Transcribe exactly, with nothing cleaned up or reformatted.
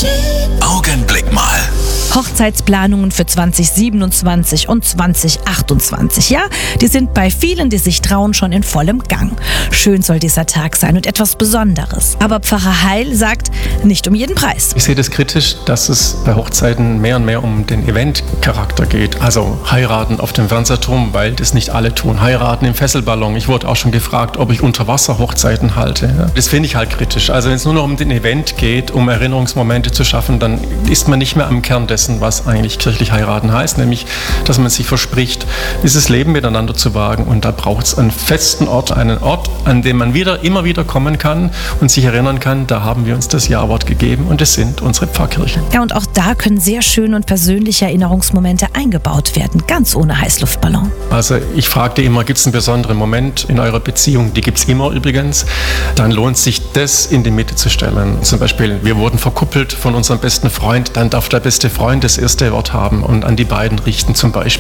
Augenblick mal. Hochzeitsplanungen für zwanzig siebenundzwanzig und zwanzig achtundzwanzig. Ja, die sind bei vielen, die sich trauen, schon in vollem Gang. Schön soll dieser Tag sein und etwas Besonderes. Aber Pfarrer Heil sagt, nicht um jeden Preis. Ich sehe das kritisch, dass es bei Hochzeiten mehr und mehr um den Eventcharakter geht. Also heiraten auf dem Fernsehturm, weil das nicht alle tun. Heiraten im Fesselballon. Ich wurde auch schon gefragt, ob ich Unterwasser-Hochzeiten halte. Das finde ich halt kritisch. Also wenn es nur noch um den Event geht, um Erinnerungsmomente zu schaffen, dann ist man nicht mehr am Kern dessen, was eigentlich kirchlich heiraten heißt, nämlich, dass man sich verspricht, dieses Leben miteinander zu wagen. Und da braucht es einen festen Ort, einen Ort, an dem man wieder, immer wieder kommen kann und sich erinnern kann, da haben wir uns das Ja-Wort gegeben und es sind unsere Pfarrkirchen. Ja, und auch da können sehr schöne und persönliche Erinnerungsmomente eingebaut werden, ganz ohne Heißluftballon. Also ich fragte immer, gibt es einen besonderen Moment in eurer Beziehung? Die gibt es immer übrigens. Dann lohnt sich das in die Mitte zu stellen. Zum Beispiel, wir wurden verkuppelt von unserem besten Freund, dann darf der beste Freund das erste Wort haben und an die beiden richten zum Beispiel.